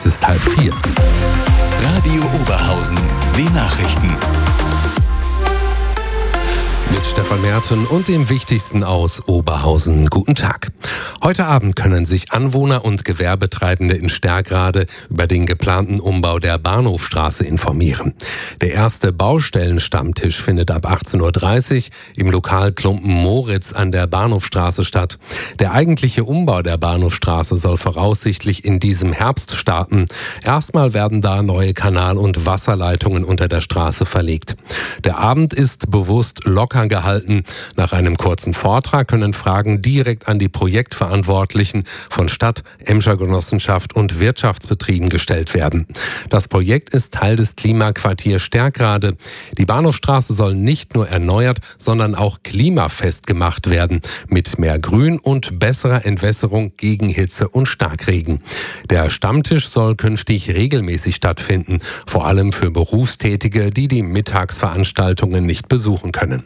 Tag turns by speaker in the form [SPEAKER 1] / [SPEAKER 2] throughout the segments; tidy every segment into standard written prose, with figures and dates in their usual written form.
[SPEAKER 1] Es ist 3:30.
[SPEAKER 2] Radio Oberhausen, die Nachrichten.
[SPEAKER 1] Mit Stefan Merten und dem Wichtigsten aus Oberhausen. Guten Tag. Heute Abend können sich Anwohner und Gewerbetreibende in Sterkrade über den geplanten Umbau der Bahnhofstraße informieren. Der erste Baustellenstammtisch findet ab 18:30 Uhr im Lokal Klumpen Moritz an der Bahnhofstraße statt. Der eigentliche Umbau der Bahnhofstraße soll voraussichtlich in diesem Herbst starten. Erstmal werden da neue Kanal- und Wasserleitungen unter der Straße verlegt. Der Abend ist bewusst locker gehalten. Nach einem kurzen Vortrag können Fragen direkt an die Projektverantwortlichen von Stadt, Emscher Genossenschaft und Wirtschaftsbetrieben gestellt werden. Das Projekt ist Teil des Klimaquartiers Sterkrade. Die Bahnhofstraße soll nicht nur erneuert, sondern auch klimafest gemacht werden, mit mehr Grün und besserer Entwässerung gegen Hitze und Starkregen. Der Stammtisch soll künftig regelmäßig stattfinden, vor allem für Berufstätige, die die Mittagsveranstaltungen nicht besuchen können.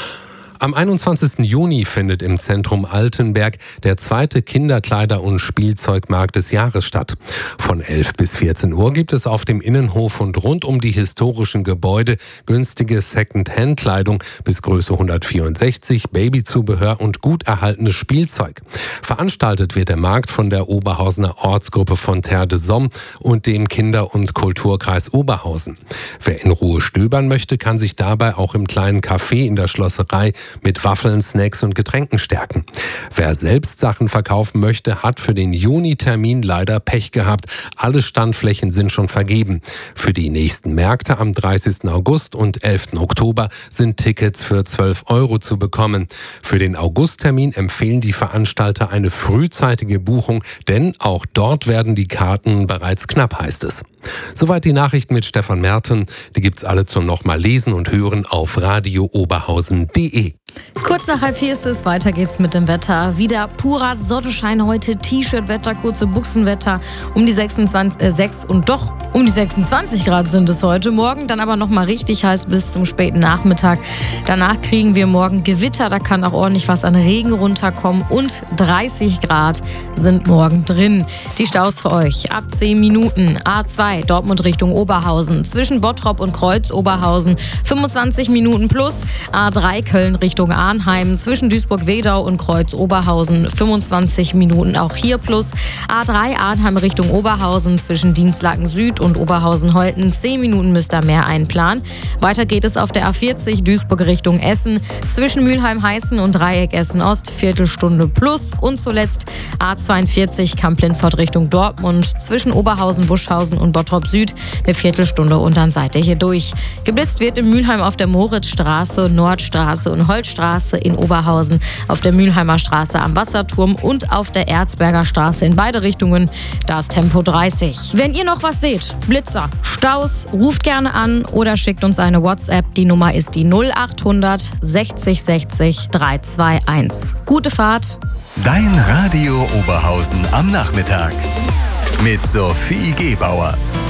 [SPEAKER 1] Am 21. Juni findet im Zentrum Altenberg der zweite Kinderkleider- und Spielzeugmarkt des Jahres statt. Von 11 bis 14 Uhr gibt es auf dem Innenhof und rund um die historischen Gebäude günstige Second-Hand-Kleidung bis Größe 164, Babyzubehör und gut erhaltenes Spielzeug. Veranstaltet wird der Markt von der Oberhausener Ortsgruppe von Terre de Somme und dem Kinder- und Kulturkreis Oberhausen. Wer in Ruhe stöbern möchte, kann sich dabei auch im kleinen Café in der Schlosserei mit Waffeln, Snacks und Getränken stärken. Wer selbst Sachen verkaufen möchte, hat für den Juni-Termin leider Pech gehabt. Alle Standflächen sind schon vergeben. Für die nächsten Märkte am 30. August und 11. Oktober sind Tickets für 12 € zu bekommen. Für den Augusttermin empfehlen die Veranstalter eine frühzeitige Buchung, denn auch dort werden die Karten bereits knapp, heißt es. Soweit die Nachrichten mit Stefan Merten. Die gibt's alle zum nochmal lesen und hören auf radiooberhausen.de.
[SPEAKER 3] Kurz nach 3:30 ist es, weiter geht's mit dem Wetter. Wieder purer Sonnenschein heute, T-Shirt-Wetter, kurze Buchsenwetter, um die 26 Grad sind es heute. Morgen dann aber nochmal richtig heiß bis zum späten Nachmittag. Danach kriegen wir morgen Gewitter, da kann auch ordentlich was an Regen runterkommen und 30 Grad sind morgen drin. Die Staus für euch ab 10 Minuten. A2 Dortmund Richtung Oberhausen, zwischen Bottrop und Kreuz Oberhausen 25 Minuten plus. A3 Köln Richtung Arnheim, zwischen Duisburg-Wedau und Kreuz Oberhausen 25 Minuten auch hier plus. A3 Arnheim Richtung Oberhausen, zwischen Dienstlaken Süd und Oberhausen-Holten 10 Minuten müsst ihr mehr einplanen. Weiter geht es auf der A40 Duisburg Richtung Essen, zwischen Mülheim-Heißen und Dreieck Essen-Ost Viertelstunde plus. Und zuletzt A42 Kamp-Lindfort Richtung Dortmund, zwischen Oberhausen, Buschhausen und Bottrop Süd eine Viertelstunde und dann seid ihr hier durch. Geblitzt wird in Mülheim auf der Moritzstraße, Nordstraße und Holzstraße in Oberhausen, auf der Mülheimer Straße am Wasserturm und auf der Erzberger Straße in beide Richtungen. Da ist Tempo 30. Wenn ihr noch was seht, Blitzer, Staus, ruft gerne an oder schickt uns eine WhatsApp. Die Nummer ist die 0800 60 60 321. Gute Fahrt.
[SPEAKER 2] Dein Radio Oberhausen am Nachmittag mit Sophie Gebauer.